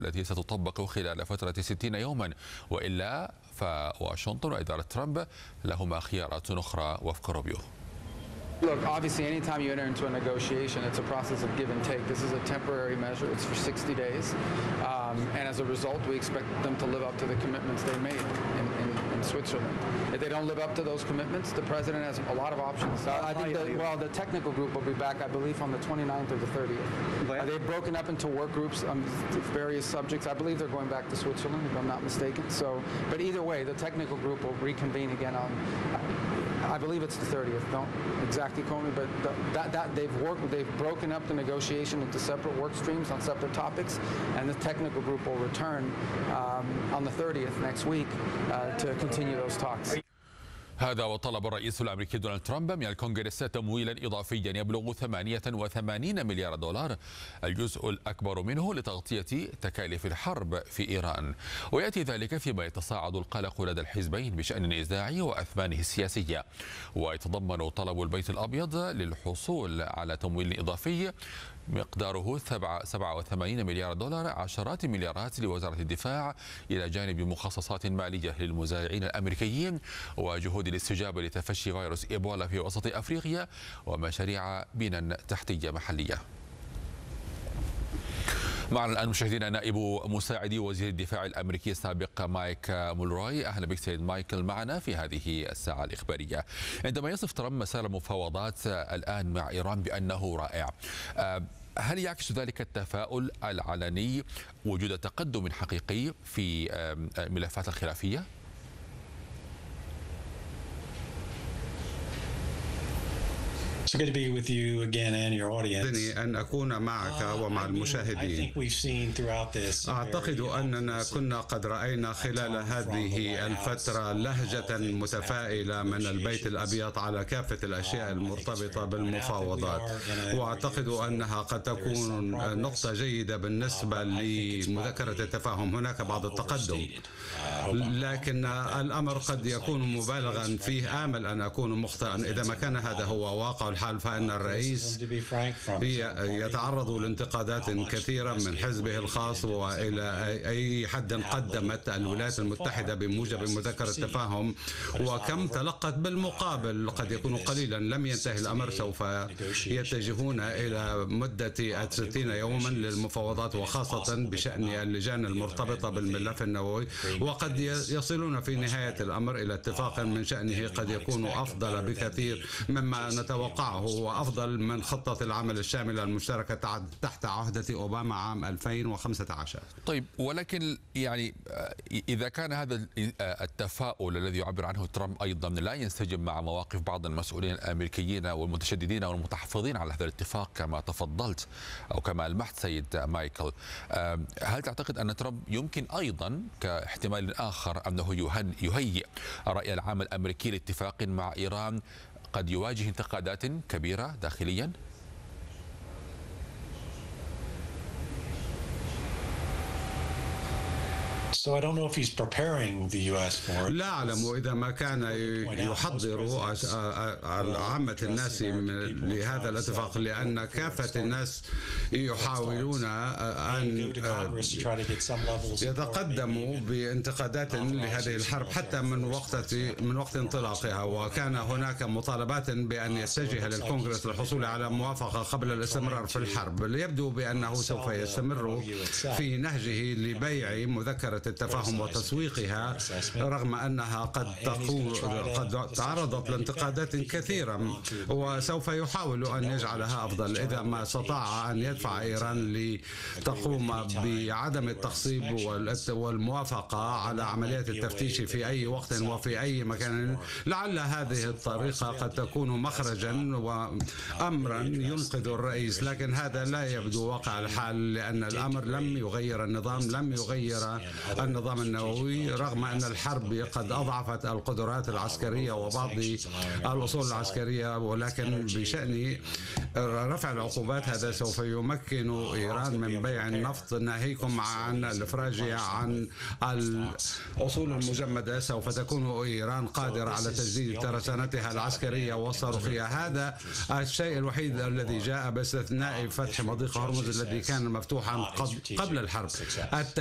التي ستطبق خلال فترة 60 يوما، وإلا فواشنطن وإدارة ترامب لهما خيارات أخرى وفق روبيو. Look, obviously, anytime you enter into a negotiation, it's a process of give and take. This is a temporary measure. It's for 60 days. And as a result, we expect them to live up to the commitments they made in Switzerland. If they don't live up to those commitments, the president has a lot of options. I think that, well, the technical group will be back, I believe, on the 29th or the 30th. They've broken up into work groups on various subjects. I believe they're going back to Switzerland, if I'm not mistaken. So, but either way, the technical group will reconvene again on, I believe it's the 30th. Don't exactly quote me, but they've broken up the negotiation into separate work streams on separate topics, and the technical group will return on the 30th next week to continue those talks. هذا وطلب الرئيس الأمريكي دونالد ترامب من الكونغرس تمويلا إضافيا يبلغ 88 مليار دولار، الجزء الأكبر منه لتغطية تكاليف الحرب في إيران. ويأتي ذلك فيما يتصاعد القلق لدى الحزبين بشأن النزاع وأثمانه السياسية. ويتضمن طلب البيت الأبيض للحصول على تمويل إضافي مقداره 87 مليار دولار، عشرات المليارات لوزارة الدفاع، إلى جانب مخصصات مالية للمزارعين الأمريكيين، وجهود الاستجابة لتفشي فيروس إيبولا في وسط أفريقيا، ومشاريع بناء تحتية محلية. معنا الآن مشاهدينا نائب مساعد وزير الدفاع الأمريكي السابق مايك مولروي. أهلا بك سيد مايكل معنا في هذه الساعة الإخبارية. عندما يصف ترامب مسار المفاوضات الآن مع إيران بأنه رائع، هل يعكس ذلك التفاؤل العلني وجود تقدم حقيقي في ملفات الخلافية؟ أن أكون معك ومع المشاهدين. أعتقد أننا كنا قد رأينا خلال هذه الفترة لهجة متفائلة من البيت الأبيض على كافة الأشياء المرتبطة بالمفاوضات، وأعتقد أنها قد تكون نقطة جيدة بالنسبة لمذكرة التفاهم. هناك بعض التقدم، لكن الأمر قد يكون مبالغا فيه. آمل أن أكون مخطئا. إذا ما كان هذا هو واقع الحال، فإن الرئيس يتعرض لانتقادات كثيرة من حزبه الخاص، وإلى أي حد قدمت الولايات المتحدة بموجب مذكرة التفاهم وكم تلقت بالمقابل قد يكون قليلا. لم ينتهي الأمر، سوف يتجهون إلى مدة 60 يوما للمفاوضات، وخاصة بشأن اللجان المرتبطة بالملف النووي، وقد يصلون في نهاية الأمر إلى اتفاق من شأنه قد يكون أفضل بكثير مما نتوقعه، وأفضل من خطة العمل الشاملة المشتركة تحت عهدة أوباما عام 2015. طيب، ولكن يعني إذا كان هذا التفاؤل الذي يعبر عنه ترامب أيضا لا ينسجم مع مواقف بعض المسؤولين الأمريكيين والمتشددين والمتحفظين على هذا الاتفاق كما تفضلت أو كما لمحت سيد مايكل، هل تعتقد أن ترامب يمكن أيضا كاحتمال آخر أنه يهيئ الرأي العام الأمريكي لاتفاق مع إيران قد يواجه انتقادات كبيرة داخليا؟ لا أعلم إذا ما كان يحضر عامة الناس لهذا الاتفاق، لأن كافة الناس يحاولون أن يتقدموا بانتقادات لهذه الحرب حتى من وقت انطلاقها، وكان هناك مطالبات بأن يتجه للكونغرس للحصول على موافقة قبل الاستمرار في الحرب. يبدو بأنه سوف يستمر في نهجه لبيع مذكرة التفاهم وتسويقها، رغم أنها قد تعرضت لانتقادات كثيرة، وسوف يحاول أن يجعلها أفضل إذا ما استطاع أن يدفع إيران لتقوم بعدم التخصيب والموافقة على عمليات التفتيش في أي وقت وفي أي مكان. لعل هذه الطريقة قد تكون مخرجا وأمرا ينقذ الرئيس، لكن هذا لا يبدو واقع الحال، لأن الأمر لم يغير النظام، لم يغير النظام النووي، رغم أن الحرب قد أضعفت القدرات العسكرية وبعض الأصول العسكرية، ولكن بشأن رفع العقوبات هذا سوف يمكن إيران من بيع النفط، ناهيكم عن الإفراج عن الأصول المجمدة. سوف تكون إيران قادرة على تجديد ترسانتها العسكرية والصاروخية. هذا الشيء الوحيد الذي جاء باستثناء فتح مضيق هرمز الذي كان مفتوحا قبل الحرب.